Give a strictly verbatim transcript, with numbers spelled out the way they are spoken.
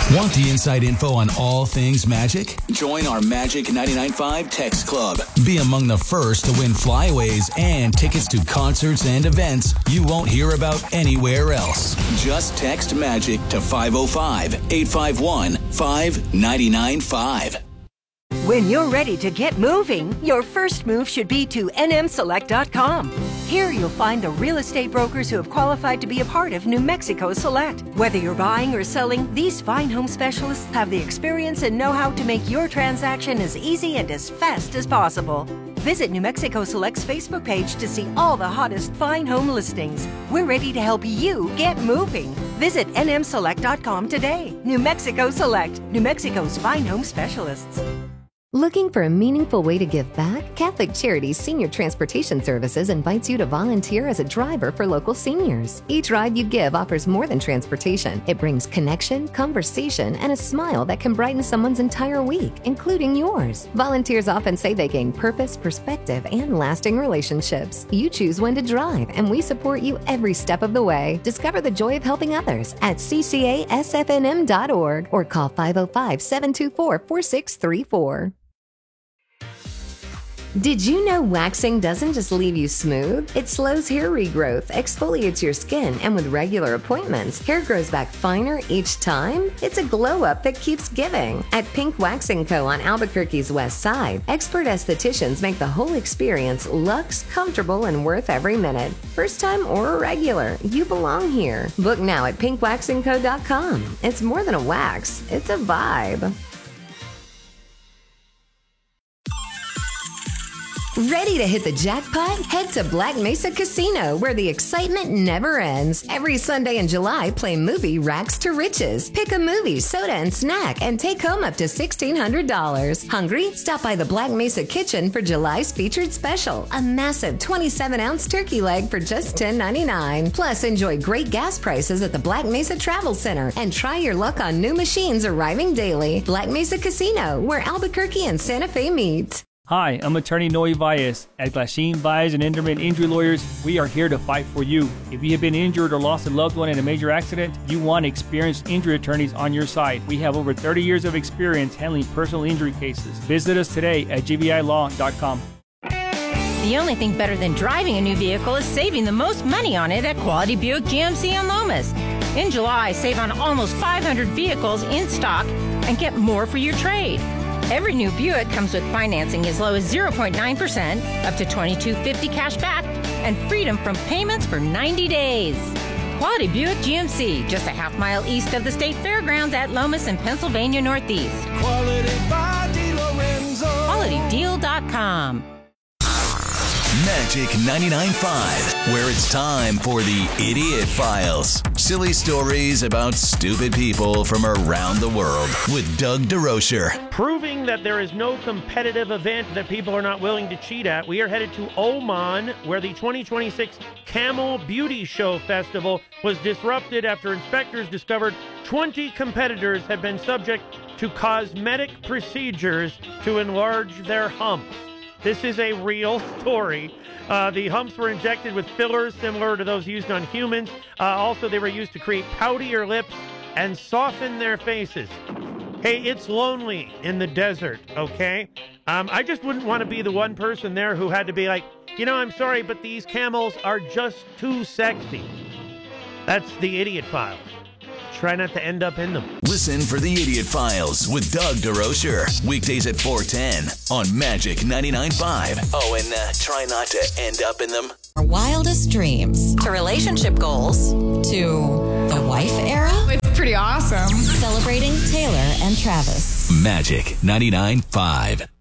Want the inside info on all things Magic? Join our Magic ninety-nine point five text club. Be among the first to win flyaways and tickets to concerts and events you won't hear about anywhere else. Just text Magic to five oh five, eight five one, five nine nine five. When you're ready to get moving, your first move should be to N M select dot com. Here you'll find the real estate brokers who have qualified to be a part of New Mexico Select. Whether you're buying or selling, these fine home specialists have the experience and know-how to make your transaction as easy and as fast as possible. Visit New Mexico Select's Facebook page to see all the hottest fine home listings. We're ready to help you get moving. Visit N M select dot com today. New Mexico Select, New Mexico's fine home specialists. Looking for a meaningful way to give back? Catholic Charities Senior Transportation Services invites you to volunteer as a driver for local seniors. Each ride you give offers more than transportation. It brings connection, conversation, and a smile that can brighten someone's entire week, including yours. Volunteers often say they gain purpose, perspective, and lasting relationships. You choose when to drive, and we support you every step of the way. Discover the joy of helping others at c c a s f n m dot org or call five oh five, seven two four, four six three four. Did you know waxing doesn't just leave you smooth? It slows hair regrowth, exfoliates your skin, and with regular appointments, hair grows back finer each time? It's a glow-up that keeps giving. At Pink Waxing Co. on Albuquerque's west side, expert estheticians make the whole experience luxe, comfortable, and worth every minute. First time or a regular, you belong here. Book now at pink waxing co dot com. It's more than a wax, it's a vibe. Ready to hit the jackpot? Head to Black Mesa Casino, where the excitement never ends. Every Sunday in July, play movie Rags to Riches. Pick a movie, soda, and snack, and take home up to sixteen hundred dollars. Hungry? Stop by the Black Mesa Kitchen for July's featured special, a massive twenty-seven ounce turkey leg for just ten ninety-nine. Plus, enjoy great gas prices at the Black Mesa Travel Center, and try your luck on new machines arriving daily. Black Mesa Casino, where Albuquerque and Santa Fe meet. Hi, I'm attorney Noe Valles. At Glasheen, Valles and Enderman Injury Lawyers, we are here to fight for you. If you have been injured or lost a loved one in a major accident, you want experienced injury attorneys on your side. We have over thirty years of experience handling personal injury cases. Visit us today at g v i law dot com. The only thing better than driving a new vehicle is saving the most money on it at Quality Buick G M C in Lomas. In July, save on almost five hundred vehicles in stock and get more for your trade. Every new Buick comes with financing as low as zero point nine percent, up to twenty-two fifty cash back, and freedom from payments for ninety days. Quality Buick G M C, just a half mile east of the State Fairgrounds at Lomas in Pennsylvania Northeast. Quality by DeLorenzo. quality deal dot com. Magic ninety-nine point five, where it's time for the Idiot Files. Silly stories about stupid people from around the world with Doug DeRocher. Proving that there is no competitive event that people are not willing to cheat at, we are headed to Oman, where the twenty twenty-six Camel Beauty Show Festival was disrupted after inspectors discovered twenty competitors had been subject to cosmetic procedures to enlarge their humps. This is a real story. Uh, the humps were injected with fillers similar to those used on humans. Uh, also, they were used to create poutier lips and soften their faces. Hey, it's lonely in the desert, okay? Um, I just wouldn't want to be the one person there who had to be like, you know, I'm sorry, but these camels are just too sexy. That's the Idiot Files. Try not to end up in them. Listen for the Idiot Files with Doug DeRocher. Weekdays at four ten on Magic ninety-nine point five. Oh, and uh, try not to end up in them. Our wildest dreams. To relationship goals. To the wife era. It's pretty awesome. Celebrating Taylor and Travis. Magic ninety-nine point five.